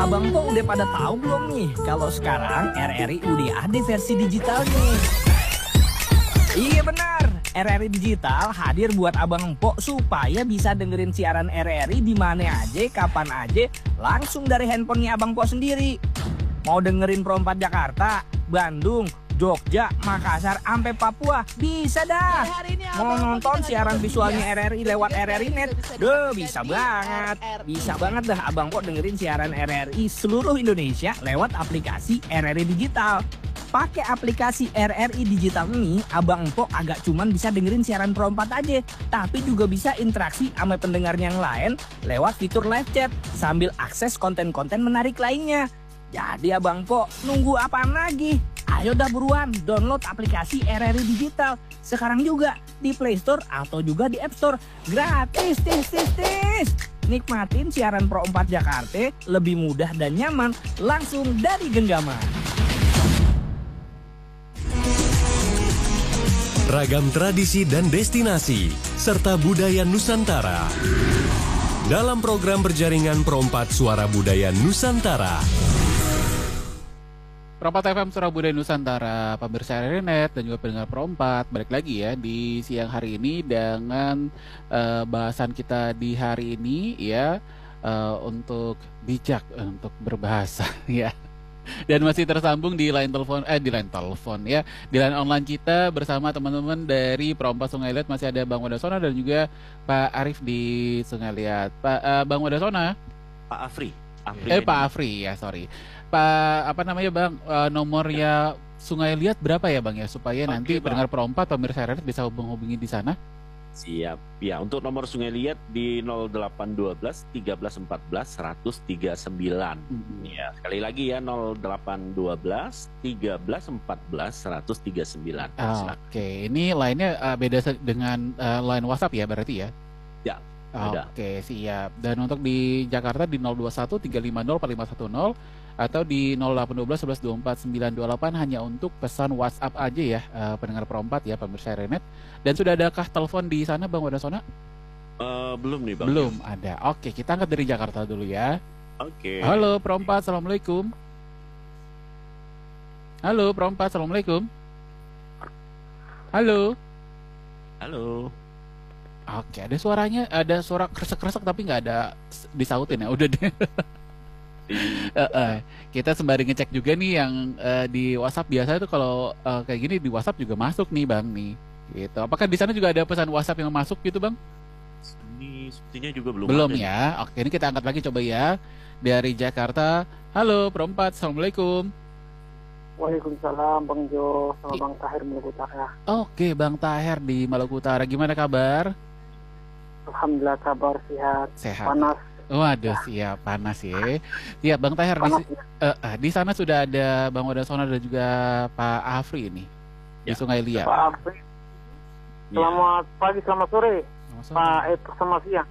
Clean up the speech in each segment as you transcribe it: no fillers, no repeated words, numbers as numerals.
Abang Po udah pada tahu belum nih kalau sekarang RRI udah ada versi digitalnya nih? Iya benar, RRI Digital hadir buat Abang Po supaya bisa dengerin siaran RRI di mana aja, kapan aja, langsung dari handphonenya Abang Po sendiri. Mau dengerin Pro 4 Jakarta, Bandung, Jogja, Makassar, sampai Papua, bisa dah. Mau nonton siaran visualnya RRI lewat RRI Net, bisa banget. Bisa banget dah Abang Po dengerin siaran RRI seluruh Indonesia lewat aplikasi RRI Digital. Pakai aplikasi RRI Digital ini, Abang Po agak cuman bisa dengerin siaran Pro 4 aja, tapi juga bisa interaksi sama pendengar yang lain lewat fitur live chat sambil akses konten-konten menarik lainnya. Jadi Abang Po nunggu apaan lagi? Ayo dah buruan download aplikasi RRI Digital sekarang juga di Play Store atau juga di App Store. Gratis, tis. Nikmatin siaran Pro 4 Jakarta lebih mudah dan nyaman langsung dari genggaman. Ragam tradisi dan destinasi, serta budaya Nusantara. Dalam program berjaringan Pro 4 Suara Budaya Nusantara. Pro 4 FM Suara Budaya Nusantara, pemirsa RRI Net dan juga pendengar Pro 4. Balik lagi ya di siang hari ini dengan bahasan kita di hari ini ya, untuk bijak, untuk berbahasa ya. Dan masih tersambung di line telepon ya, di line online kita bersama teman-teman dari Pro 4 Sungai Liat. Masih ada Bang Wadasona dan juga Pak Arif di Sungai Liat. Bang Wadasona, Pak Afri Pak Afri ya, sorry Pak, apa namanya Bang, nomornya Sungai Liat berapa ya Bang ya, supaya nanti pendengar Pro 4 pemirsa RRI bisa hubungi di sana. Siap. Ya, untuk nomor Sungai Liat di 0812 13 14 139. Ya, sekali lagi ya 0812 13 14 139. Oke, ini lainnya beda dengan line WhatsApp ya berarti ya? Ya. Oke, siap. Dan untuk di Jakarta di 021 350 4510 atau di 0812 11 24 928 hanya untuk pesan WhatsApp aja ya, pendengar Pro 4 ya, pemirsa RRI Net. Dan sudah adakah telepon di sana Bang Wadasona? Belum nih Bang. Belum ada. Oke, kita angkat dari Jakarta dulu ya. Oke. Halo Pro 4, Assalamualaikum. Halo Pro 4, Assalamualaikum. Halo. Oke, ada suaranya, ada suara kresek-kresek tapi nggak ada disautin ya. Udah deh. Kita sembari ngecek juga nih yang di WhatsApp. Biasanya tuh kalau kayak gini di WhatsApp juga masuk nih Bang nih. Gitu. Apakah di sana juga ada pesan WhatsApp yang masuk gitu Bang? Ini sepertinya juga belum. Belum ya. Oke, ini kita angkat lagi coba ya. Dari Jakarta. Halo Pro 4, Assalamualaikum. Waalaikumsalam Bang Jo, sama Bang Tahir Maluku Utara. Oke, Bang Tahir di Maluku Utara. Gimana kabar? Alhamdulillah kabar sehat. Panas. Waduh, siap, panas ya. Siap Bang Tahir, di sana sudah ada Bang Wadasona dan juga Pak Afri ini di Sungai Liat. Pak Afri, selamat pagi, selamat sore. Pak selamat siang.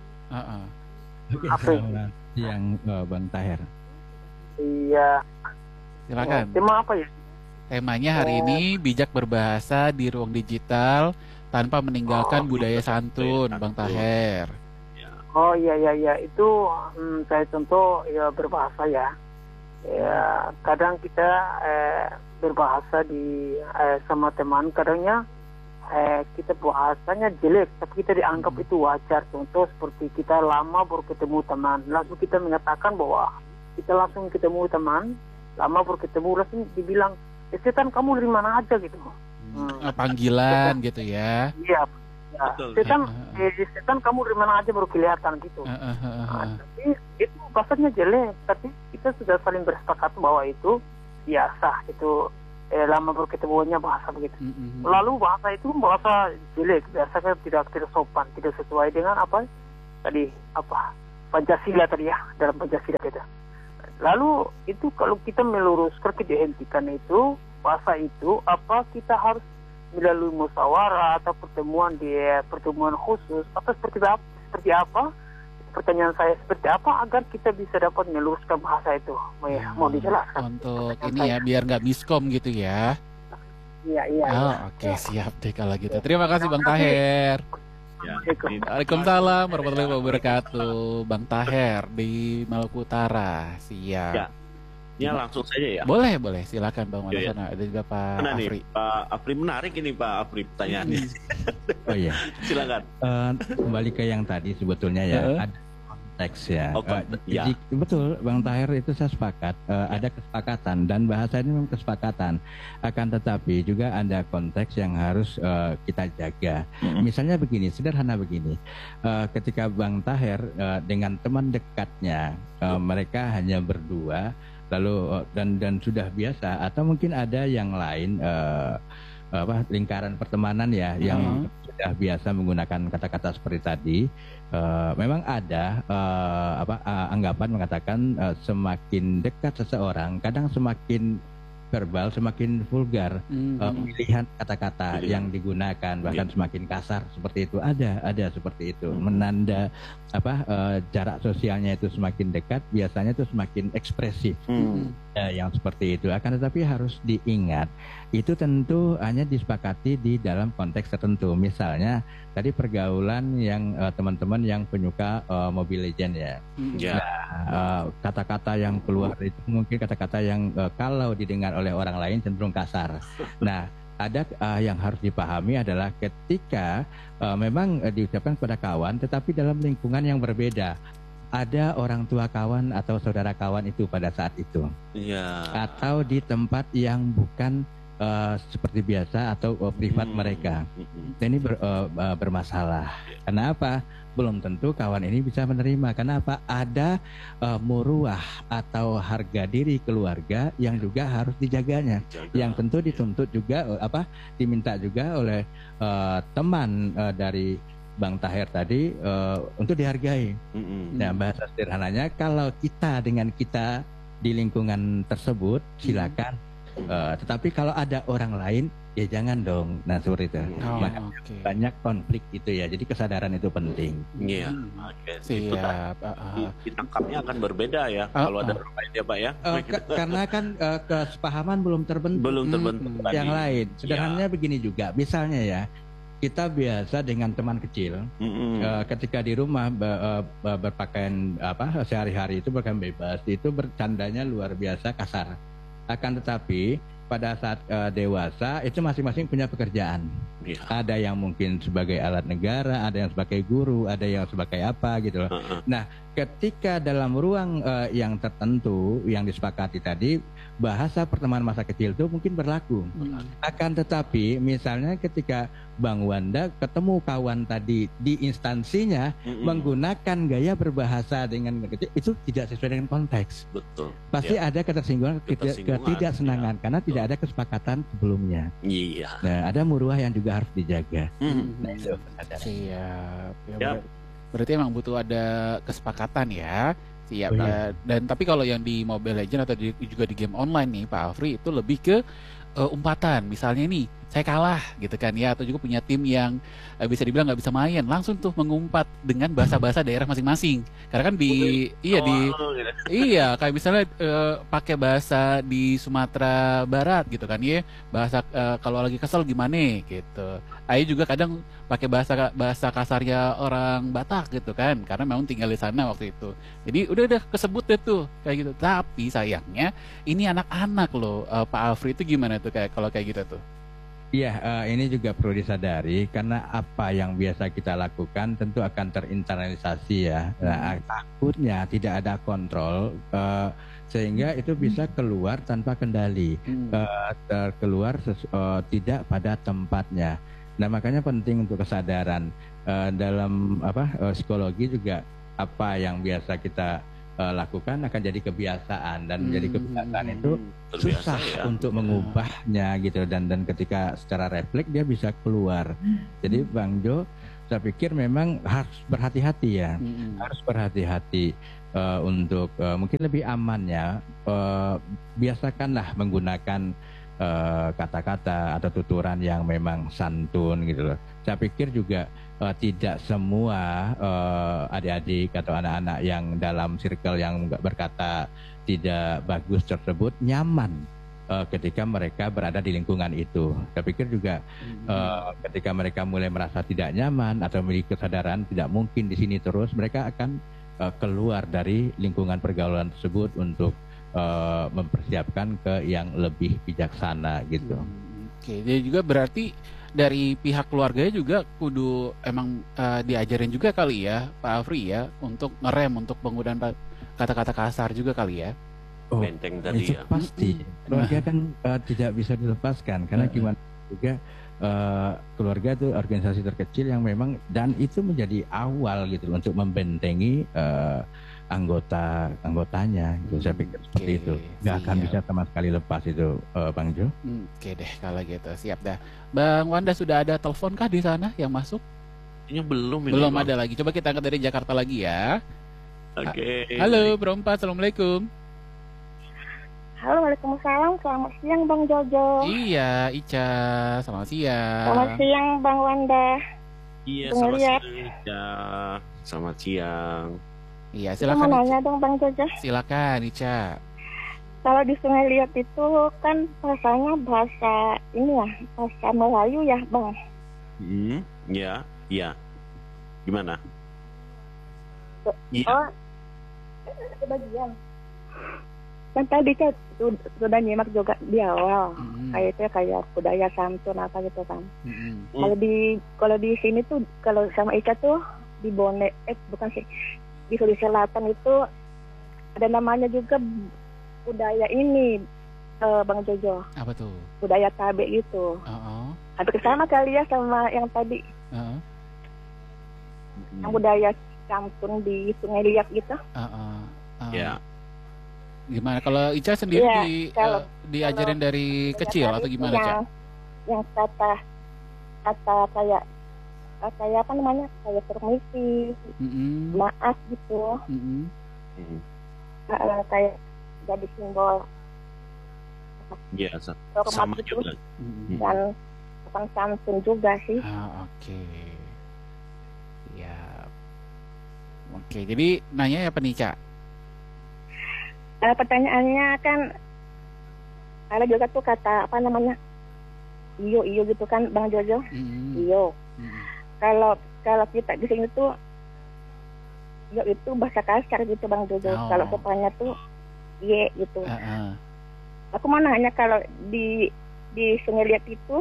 Afri. Selamat siang Bang Tahir. Iya. Silakan. Tema apa ya? Temanya hari ini bijak berbahasa di ruang digital tanpa meninggalkan budaya santun, Bang Tahir. Oh iya itu saya contoh ya berbahasa ya. Ya kadang kita berbahasa di sama teman, kadangnya kita bahasanya jelek tapi kita dianggap itu wajar. Contoh seperti kita lama baru ketemu teman, langsung kita menyatakan bahwa kita langsung ketemu teman, lama baru ketemu langsung dibilang setan kamu dari mana aja gitu. Panggilan gitu ya. Iya. Ya, setan kamu dari mana aja baru kelihatan gitu. Tapi itu bahasanya jelek, tapi kita sudah saling bersepakat bahwa itu biasa, itu lama baru ketemunya bahasa begitu. Lalu bahasa itu bahasa jelek, biasanya tidak sopan, tidak sesuai dengan apa tadi, apa Pancasila tadi ya, dalam Pancasila kita. Lalu itu kalau kita meluruskan, kita dihentikan itu bahasa itu, apa kita harus melalui musyawarah atau pertemuan khusus atau seperti apa? Pertanyaan saya seperti apa agar kita bisa dapat meluruskan bahasa itu? Mau dijelaskan? Untuk ini ya, biar nggak miskom gitu ya. Iya. Oke, siap deh kalau gitu. Terima kasih Bang Tahir. Waalaikumsalam warahmatullahi wabarakatuh. Bang Taher di Maluku Utara. Siap. Ya. Ya langsung saja ya. Boleh, silakan Bang Wanasana. Ada juga Pak Afri. Pak Afri menarik ini Pak Afri pertanyaannya. Oh iya. Silakan. Kembali ke yang tadi sebetulnya ya. Ada konteks ya. Jadi betul Bang Taher itu saya sepakat. Ada kesepakatan dan bahasa ini memang kesepakatan. Akan tetapi juga ada konteks yang harus kita jaga. Misalnya begini, sederhana begini. Ketika Bang Taher dengan teman dekatnya, mereka hanya berdua. Lalu dan sudah biasa atau mungkin ada yang lain lingkaran pertemanan ya yang sudah biasa menggunakan kata-kata seperti tadi. Memang ada anggapan mengatakan semakin dekat seseorang kadang semakin verbal, semakin vulgar pilihan kata-kata yang digunakan, bahkan semakin kasar seperti itu. Ada seperti itu, menanda jarak sosialnya itu semakin dekat, biasanya itu semakin ekspresif. Yang seperti itu. Akan tetapi harus diingat, itu tentu hanya disepakati di dalam konteks tertentu. Misalnya tadi pergaulan yang teman-teman yang penyuka Mobile Legends ya. Kata-kata yang keluar itu mungkin kata-kata yang kalau didengar oleh orang lain cenderung kasar. Nah, ada yang harus dipahami adalah ketika memang diucapkan kepada kawan, tetapi dalam lingkungan yang berbeda. Ada orang tua kawan atau saudara kawan itu pada saat itu, atau di tempat yang bukan seperti biasa atau privat mereka. Ini bermasalah. Kenapa? Belum tentu kawan ini bisa menerima. Kenapa? Ada muruah atau harga diri keluarga yang juga harus dijaganya. Yang tentu dituntut juga diminta juga oleh teman dari Bang Taher tadi untuk dihargai. Nah, bahasa sederhananya kalau kita dengan kita di lingkungan tersebut silakan. Tetapi kalau ada orang lain ya jangan dong. Nah seperti itu. Banyak konflik itu ya. Jadi kesadaran itu penting. Iya. Siap. Ditangkapnya akan berbeda ya kalau ada orang lain ya Pak ya. Karena kan kesepahaman belum terbentuk. Yang lain. Sederhananya begini juga. Misalnya ya, kita biasa dengan teman kecil, ketika di rumah berpakaian sehari-hari itu berpakaian bebas, itu bercandanya luar biasa kasar. Akan tetapi pada saat dewasa itu masing-masing punya pekerjaan. Ada yang mungkin sebagai alat negara, ada yang sebagai guru, ada yang sebagai apa gitu loh. Nah, ketika dalam ruang yang tertentu yang disepakati tadi, bahasa pertemanan masa kecil itu mungkin berlaku. Akan tetapi misalnya ketika Bang Wanda ketemu kawan tadi di instansinya menggunakan gaya berbahasa dengan kecil, itu tidak sesuai dengan konteks. Betul. Pasti ada ketersinggungan, ketidaksenangan karena tidak ada kesepakatan sebelumnya. Nah, ada muruah yang juga harus dijaga. Nah, itu siap. Berarti emang butuh ada kesepakatan ya. Siap. Dan tapi kalau yang di Mobile Legends atau juga di game online nih Pak Afri, itu lebih ke umpatan. Misalnya nih, saya kalah gitu kan ya, atau juga punya tim yang bisa dibilang nggak bisa main, langsung tuh mengumpat dengan bahasa-bahasa daerah masing-masing. Karena kan kayak misalnya pakai bahasa di Sumatera Barat gitu kan ya, bahasa kalau lagi kesel gimana gitu. Ayo juga kadang pakai bahasa kasarnya orang Batak gitu kan, karena memang tinggal di sana waktu itu. Jadi udah kesebut deh tuh kayak gitu. Tapi sayangnya ini anak-anak loh, Pak Afri, itu gimana tuh kalau kayak gitu tuh? Iya, ini juga perlu disadari karena apa yang biasa kita lakukan tentu akan terinternalisasi ya. Nah, takutnya tidak ada kontrol sehingga itu bisa keluar tanpa kendali, keluar tidak pada tempatnya. Nah, makanya penting untuk kesadaran dalam psikologi juga apa yang biasa kita lakukan akan jadi kebiasaan dan menjadi kebiasaan itu susah untuk mengubahnya gitu dan ketika secara refleks dia bisa keluar. Jadi Bang Jo, saya pikir memang harus berhati-hati ya, harus berhati-hati untuk mungkin lebih amannya biasakanlah menggunakan kata-kata atau tuturan yang memang santun gitu loh. Saya pikir juga tidak semua adik-adik atau anak-anak yang dalam circle yang berkata tidak bagus tersebut nyaman ketika mereka berada di lingkungan itu. Saya pikir juga ketika mereka mulai merasa tidak nyaman atau memiliki kesadaran tidak mungkin di sini terus, mereka akan keluar dari lingkungan pergaulan tersebut untuk mempersiapkan ke yang lebih bijaksana gitu. Oke, jadi juga berarti dari pihak keluarganya juga kudu emang diajarin juga kali ya Pak Afri ya untuk ngerem untuk penggunaan kata-kata kasar juga kali ya. Benteng tadi ya. Pasti keluarga kan tidak bisa dilepaskan karena gimana juga keluarga itu organisasi terkecil yang memang dan itu menjadi awal gitu untuk membentengi anggotanya gitu. Saya pikir seperti itu nggak akan bisa sama sekali lepas itu Bang Jo. Oke deh kalau gitu siap dah. Bang Wanda sudah ada telepon kah di sana yang masuk? Ini belum ada lagi. Coba kita angkat dari Jakarta lagi ya. Oke. Halo Berempat, assalamualaikum. Halo, waalaikumsalam. Selamat siang Bang Jojo. Iya, Ica. Selamat siang. Selamat siang Bang Wanda. Iya, selamat siang Ica. Selamat siang. Iya, silakan. Mau nanya dong Bang Jojo. Silakan, Ica. Kalau di Sungai Liat itu kan bahasanya bahasa ini ya, bahasa Melayu ya, Bang. Iya. Gimana? Oh, sebagian. Kan tadi kan sudah nyimak juga di awal, kayak budaya santun apa gitu kan. Kalau di sini tuh kalau sama Ica tuh di Bone, bukan sih, di Sulawesi Selatan itu ada namanya juga budaya ini, Bang Jojo. Apa tuh? Budaya tabe gitu. Hampir sama kali ya sama yang tadi. Yang budaya santun di Sungai Liat gitu. Ya. Gimana kalau Ica sendiri diajarin dari kecil atau gimana, Ca? Yang kata kayak apa namanya? Kayak permisi, maaf gitu. Kayak jadi simbol. Iya, sama gitu. juga. Dan bukan santun juga sih. Oke. Ya. Oke, jadi nanya apa nih, Ca? Pertanyaannya kan ada juga tuh kata apa namanya iyo gitu kan Bang Jojo. Iyo. Kalau kita di sini tuh iyo itu bahasa kasar gitu Bang Jojo. Kalau sopannya tuh ye gitu. Aku mau nanya kalau di Sungai Liat itu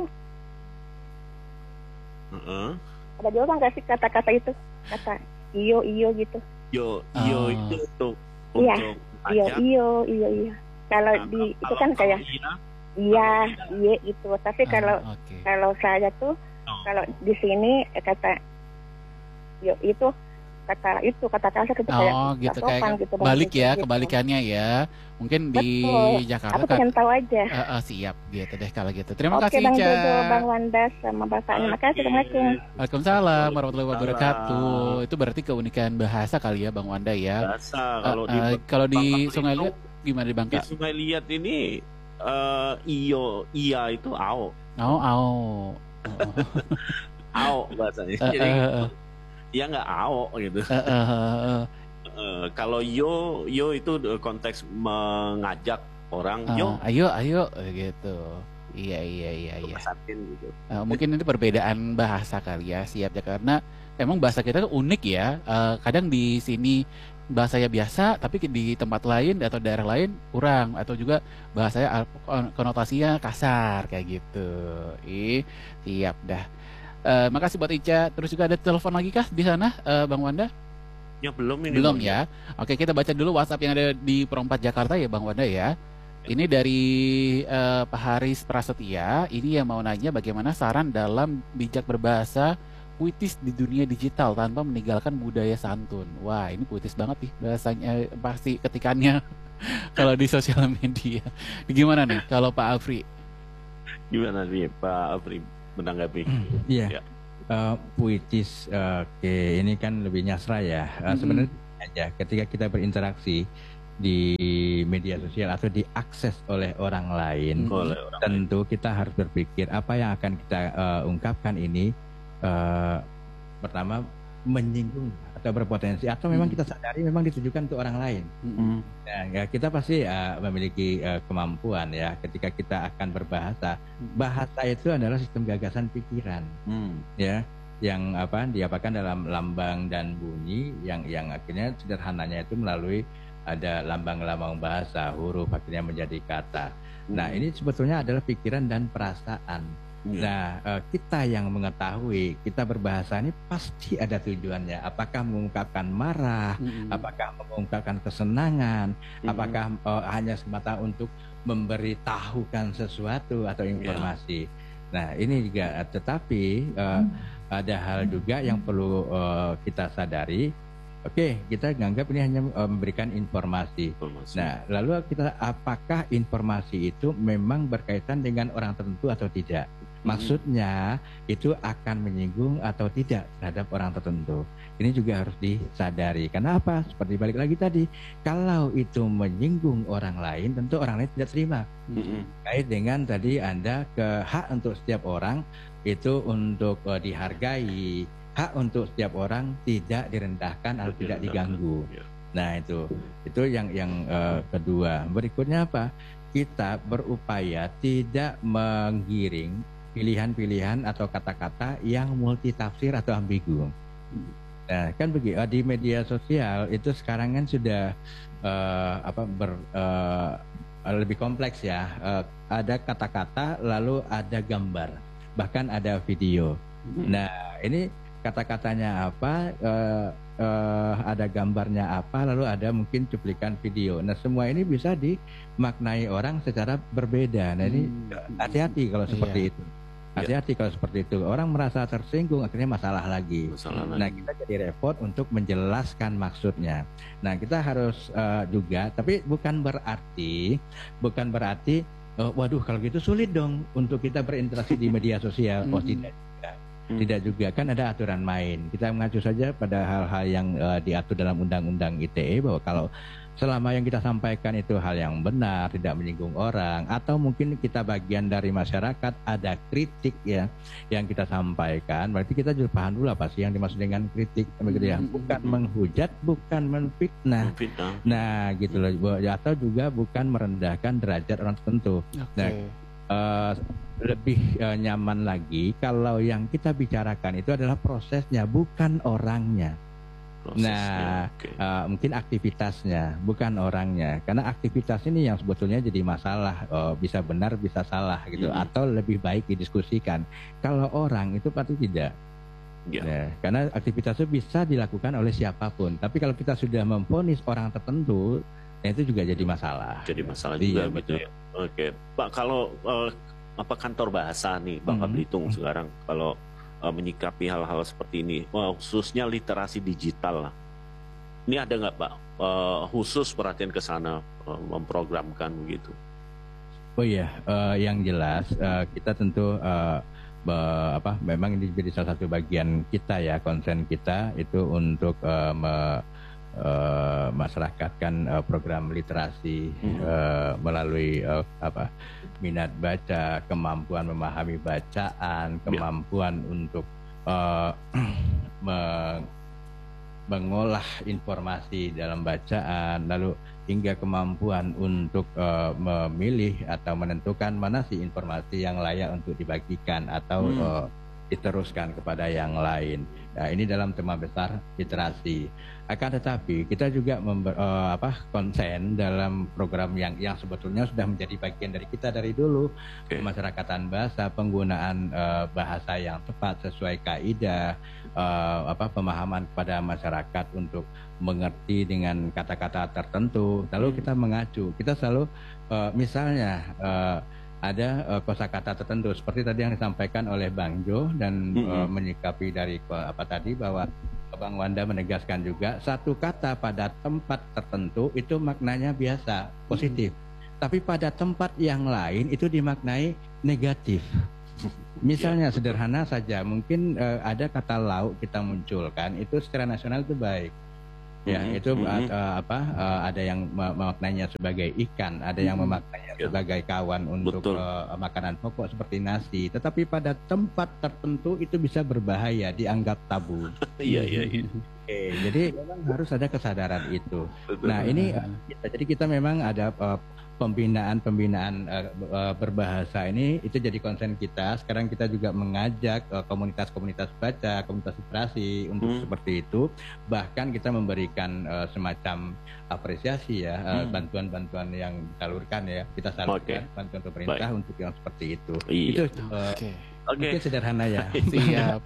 ada juga nggak sih kata-kata itu, kata iyo gitu? Iyo itu untuk Iyo. Kalau di itu kan kayak iya gitu. Tapi kalau saya tuh kalau di sini kata yo itu kata kasar gitu kayak gitu kayak gitu, balik ya gitu. Kebalikannya ya. Mungkin di Jakarta aku pengen tahu aja. Siap gitu deh kalau gitu. Terima kasih Bang Ca. Jojo, Bang Wanda sama Bapaknya. Makasih. Assalamualaikum. Waalaikumsalam warahmatullahi wabarakatuh. Itu berarti keunikan bahasa kali ya Bang Wanda ya. Bahasa kalau di Sungai Liat gimana di Bangka? Di Sungai Liat ini iya itu ao. Ao bahasanya. Jadi ya nggak ao gitu. Kalau yo itu konteks mengajak orang ayo gitu. Iya. Gitu. Mungkin itu perbedaan bahasa kali ya, siap ya, karena emang bahasa kita tuh unik ya. Kadang di sini bahasanya biasa, tapi di tempat lain atau daerah lain kurang, atau juga bahasanya konotasinya kasar kayak gitu. Siap dah. Makasih buat Ica. Terus juga ada telepon lagi kah di sana, Bang Wanda? Ya belum ya. Oke, kita baca dulu WhatsApp yang ada di Perompat Jakarta ya Bang Wanda ya. Ini dari Pak Haris Prasetya. Ini yang mau nanya bagaimana saran dalam bijak berbahasa puitis di dunia digital tanpa meninggalkan budaya santun. Wah, ini puitis banget nih bahasanya, pasti ketikannya kalau di sosial media. Gimana nih kalau Pak Afri? Gimana nih Pak Afri menanggapi? Iya. Puitis, ini kan lebih nyasra ya. Sebenarnya aja ketika kita berinteraksi di media sosial atau diakses oleh orang lain, tentu kita harus berpikir apa yang akan kita ungkapkan ini pertama menyinggung atau berpotensi, atau memang kita sadari memang ditujukan untuk orang lain. Nah, ya kita pasti memiliki kemampuan ya ketika kita akan berbahasa. Bahasa itu adalah sistem gagasan pikiran, ya, yang diapakan dalam lambang dan bunyi yang akhirnya sederhananya itu melalui ada lambang-lambang bahasa, huruf akhirnya menjadi kata. Nah, ini sebetulnya adalah pikiran dan perasaan. Nah, kita yang mengetahui kita berbahasa ini pasti ada tujuannya. Apakah mengungkapkan marah, apakah mengungkapkan kesenangan, apakah hanya semata untuk memberitahukan sesuatu atau informasi. Nah, ini juga, tetapi ada hal juga yang perlu kita sadari. Oke, kita menganggap ini hanya memberikan informasi. Nah, lalu kita, apakah informasi itu memang berkaitan dengan orang tertentu atau tidak? Maksudnya itu akan menyinggung atau tidak terhadap orang tertentu. Ini juga harus disadari. Karena apa? Seperti balik lagi tadi, kalau itu menyinggung orang lain, tentu orang lain tidak terima. Kait dengan tadi Anda hak untuk setiap orang itu untuk dihargai, hak untuk setiap orang tidak direndahkan atau tidak diganggu. Nah, itu yang kedua. Berikutnya apa? Kita berupaya tidak menggiring pilihan-pilihan atau kata-kata yang multitafsir atau ambigu. Nah, kan begitu di media sosial itu sekarang kan sudah lebih kompleks ya. Ada kata-kata lalu ada gambar, bahkan ada video. Nah, ini kata-katanya apa, ada gambarnya apa, lalu ada mungkin cuplikan video. Nah, semua ini bisa dimaknai orang secara berbeda. Nah, ini hati-hati kalau seperti itu. Hati-hati kalau seperti itu. Orang merasa tersinggung, akhirnya masalah lagi. Nah, kita jadi repot untuk menjelaskan maksudnya. Nah, kita harus juga, tapi bukan berarti waduh kalau gitu sulit dong untuk kita berinteraksi di media sosial. Oh, tidak juga, kan ada aturan main. Kita mengacu saja pada hal-hal yang diatur dalam Undang-Undang ITE, bahwa kalau selama yang kita sampaikan itu hal yang benar, tidak menyinggung orang, atau mungkin kita bagian dari masyarakat, ada kritik ya yang kita sampaikan, berarti kita juga paham dulu apa sih yang dimaksud dengan kritik, begitu ya. Bukan menghujat, bukan menfitnah. Nah, gitu loh. Atau juga bukan merendahkan derajat orang tertentu. Nah, lebih nyaman lagi kalau yang kita bicarakan itu adalah prosesnya, bukan orangnya. Mungkin aktivitasnya, bukan orangnya. Karena aktivitas ini yang sebetulnya jadi masalah, bisa benar bisa salah gitu, atau lebih baik didiskusikan. Kalau orang itu pasti tidak. Nah, karena aktivitas itu bisa dilakukan oleh siapapun. Tapi kalau kita sudah memvonis orang tertentu, nah itu juga jadi masalah. Jadi masalah juga gitu ya. Oke, Pak, kalau kantor bahasa nih Bangka Belitung sekarang kalau menyikapi hal-hal seperti ini, khususnya literasi digital lah. Ini ada nggak Pak khusus perhatian ke sana, memprogramkan begitu? Oh iya, yang jelas kita tentu memang ini jadi salah satu bagian kita ya, konsen kita itu untuk masyarakatkan program literasi melalui minat baca, kemampuan memahami bacaan, kemampuan untuk mengolah informasi dalam bacaan, lalu hingga kemampuan untuk memilih atau menentukan mana sih informasi yang layak untuk dibagikan atau diteruskan kepada yang lain. Nah, ini dalam tema besar literasi. Akan tetapi kita juga konsen dalam program yang sebetulnya sudah menjadi bagian dari kita dari dulu, pemasyarakatan bahasa, penggunaan bahasa yang tepat sesuai kaidah, pemahaman kepada masyarakat untuk mengerti dengan kata-kata tertentu. Lalu kita mengacu, kita selalu misalnya ada kosakata tertentu seperti tadi yang disampaikan oleh Bang Jo dan menyikapi dari tadi bahwa Bang Wanda menegaskan juga satu kata pada tempat tertentu itu maknanya biasa positif, tapi pada tempat yang lain itu dimaknai negatif. Misalnya sederhana saja, mungkin ada kata lauk kita munculkan itu secara nasional itu baik, Ya, itu ada yang memaknainya sebagai ikan, ada yang memaknainya sebagai kawan untuk makanan pokok seperti nasi. Tetapi pada tempat tertentu itu bisa berbahaya, dianggap tabu. Iya. Jadi memang harus ada kesadaran itu. Nah, ini jadi kita memang ada pembinaan berbahasa ini itu jadi konsen kita. Sekarang kita juga mengajak komunitas-komunitas baca, komunitas literasi untuk seperti itu. Bahkan kita memberikan semacam apresiasi ya, bantuan-bantuan yang disalurkan ya. Kita salurkan bantuan pemerintah untuk yang seperti itu. Itu mungkin sederhana ya. Siap.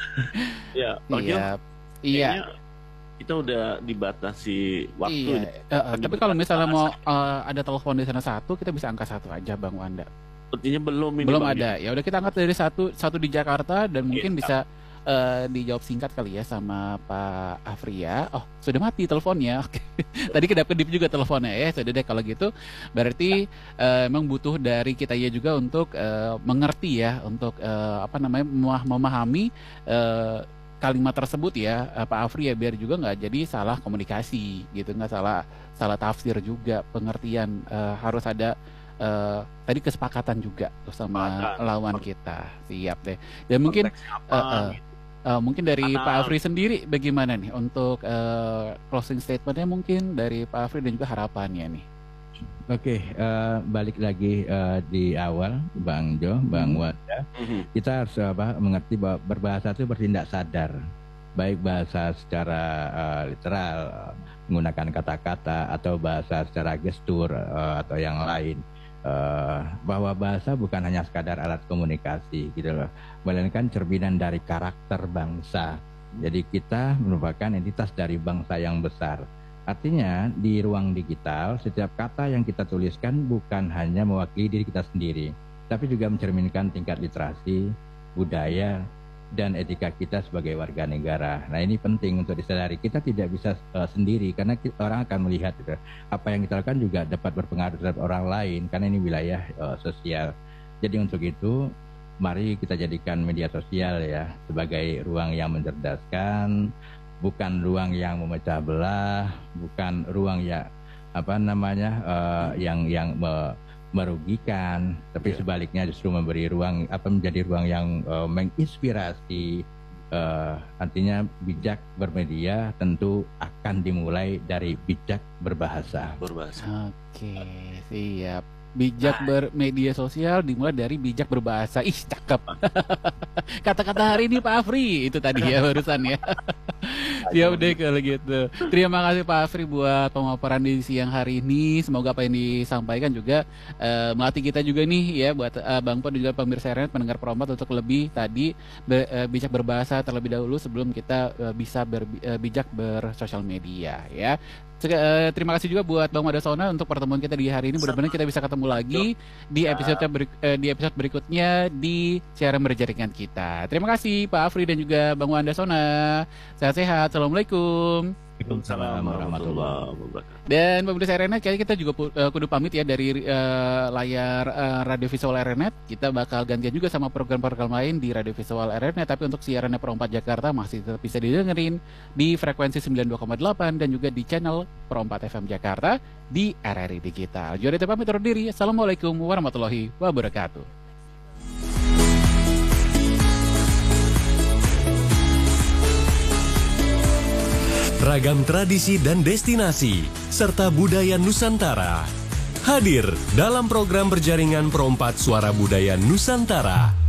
Iya. Kita udah dibatasi waktu. Tapi kalau misalnya mau ada telepon di sana satu, kita bisa angkat satu aja, Bang Wanda. Sepertinya belum ada. Ya udah kita angkat dari satu di Jakarta dan mungkin bisa dijawab singkat kali ya sama Pak Afri ya. Oh, sudah mati teleponnya. Oke. Tadi kedap-kedip juga teleponnya ya. Sudah deh kalau gitu. Berarti memang butuh dari kita ya juga untuk mengerti ya, untuk memahami kalimat tersebut ya, Pak Afri ya, biar juga nggak jadi salah komunikasi gitu, nggak salah tafsir juga, pengertian harus ada tadi kesepakatan juga tuh sama lawan kita. Siap deh. Dan mungkin dari Pak Afri sendiri bagaimana nih untuk closing statementnya mungkin dari Pak Afri dan juga harapannya nih. Oke, balik lagi di awal, Bang Jo, Bang Wanda. Kita harus mengerti bahwa berbahasa itu bertindak sadar, baik bahasa secara literal, menggunakan kata-kata, atau bahasa secara gestur atau yang lain. Bahwa bahasa bukan hanya sekadar alat komunikasi, gitu loh, melainkan cerminan dari karakter bangsa. Jadi kita merupakan entitas dari bangsa yang besar. Artinya di ruang digital setiap kata yang kita tuliskan bukan hanya mewakili diri kita sendiri, tapi juga mencerminkan tingkat literasi, budaya, dan etika kita sebagai warga negara. Nah, ini penting untuk disadari. Kita tidak bisa sendiri karena orang akan melihat gitu. Apa yang kita lakukan juga dapat berpengaruh terhadap orang lain karena ini wilayah sosial. Jadi untuk itu mari kita jadikan media sosial ya sebagai ruang yang mencerdaskan, bukan ruang yang memecah belah, bukan ruang yang yang merugikan, tapi sebaliknya justru memberi ruang menjadi ruang yang menginspirasi. Artinya bijak bermedia tentu akan dimulai dari bijak berbahasa. Oke, siap. Bijak bermedia sosial dimulai dari bijak berbahasa. Ih, cakep. Kata-kata hari ini Pak Afri itu tadi ya barusan ya. Ya udah kalau gitu. Terima kasih Pak Afri buat pemaparan di siang hari ini. Semoga apa yang disampaikan juga melatih kita juga nih ya buat Bang Po dan juga pemirsa RNet pendengar Perompat untuk lebih tadi bijak berbahasa terlebih dahulu sebelum kita bisa bijak bersosial media ya. Terima kasih juga buat Bang Wanda Sona untuk pertemuan kita di hari ini. Mudah-mudahan kita bisa ketemu lagi di episode berikutnya di siaran berjaringan kita. Terima kasih Pak Afri dan juga Bang Wanda Sona. Sehat-sehat. Assalamualaikum. Waalaikumsalam warahmatullahi wabarakatuh. Dan pemirsa RNet, kayaknya kita juga kudu pamit ya dari layar Radio Visual RNet. Kita bakal gantian juga sama program-program lain di Radio Visual RNet. Tapi untuk siarannya Perompat Jakarta masih tetap bisa didengerin di frekuensi 92,8 dan juga di channel Perompat FM Jakarta di RRI Digital. Jadi pamit undur diri. Assalamualaikum warahmatullahi wabarakatuh. Ragam tradisi dan destinasi, serta budaya Nusantara hadir dalam program berjaringan Perompat Suara Budaya Nusantara.